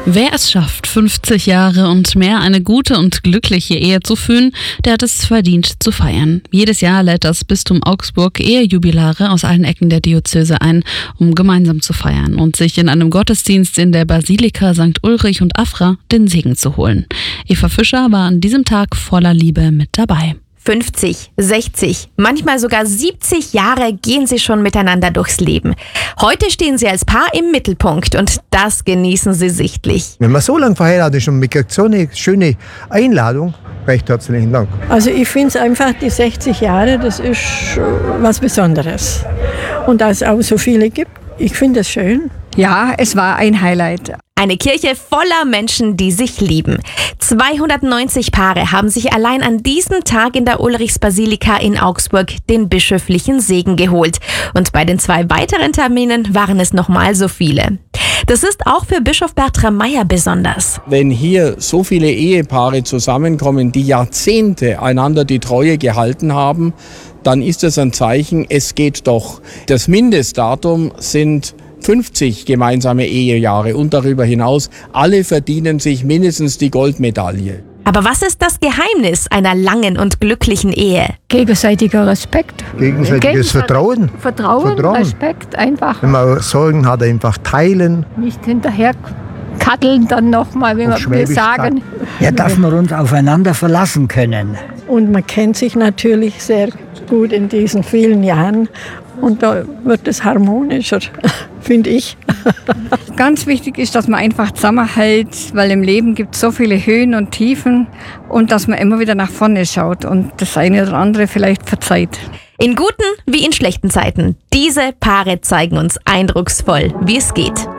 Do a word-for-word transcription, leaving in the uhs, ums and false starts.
Wer es schafft, fünfzig Jahre und mehr eine gute und glückliche Ehe zu führen, der hat es verdient zu feiern. Jedes Jahr lädt das Bistum Augsburg Ehejubilare aus allen Ecken der Diözese ein, um gemeinsam zu feiern und sich in einem Gottesdienst in der Basilika Sankt Ulrich und Afra den Segen zu holen. Eva Fischer war an diesem Tag voller Liebe mit dabei. fünfzig, sechzig, manchmal sogar siebzig Jahre gehen sie schon miteinander durchs Leben. Heute stehen sie als Paar im Mittelpunkt und das genießen sie sichtlich. Wenn man so lange verheiratet ist und man kriegt so eine schöne Einladung, recht herzlichen Dank. Also ich finde es einfach, die sechzig Jahre, das ist was Besonderes. Und da es auch so viele gibt, ich finde es schön. Ja, es war ein Highlight. Eine Kirche voller Menschen, die sich lieben. zweihundertneunzig Paare haben sich allein an diesem Tag in der Ulrichsbasilika in Augsburg den bischöflichen Segen geholt. Und bei den zwei weiteren Terminen waren es nochmal so viele. Das ist auch für Bischof Bertram Meyer besonders. Wenn hier so viele Ehepaare zusammenkommen, die Jahrzehnte einander die Treue gehalten haben, dann ist das ein Zeichen, es geht doch. Das Mindestdatum sind fünfzig gemeinsame Ehejahre und darüber hinaus. Alle verdienen sich mindestens die Goldmedaille. Aber was ist das Geheimnis einer langen und glücklichen Ehe? Gegenseitiger Respekt. Gegenseitiges Vertrauen. Vertrauen, Vertrauen. Respekt, einfach. Wenn man Sorgen hat, einfach teilen. Nicht hinterher katteln dann nochmal, wenn Und wir wir sagen. Ja, dass wir uns aufeinander verlassen können. Und man kennt sich natürlich sehr gut in diesen vielen Jahren. Und da wird es harmonischer, finde ich. Ganz wichtig ist, dass man einfach zusammenhält, weil im Leben gibt es so viele Höhen und Tiefen und dass man immer wieder nach vorne schaut und das eine oder andere vielleicht verzeiht. In guten wie in schlechten Zeiten. Diese Paare zeigen uns eindrucksvoll, wie es geht.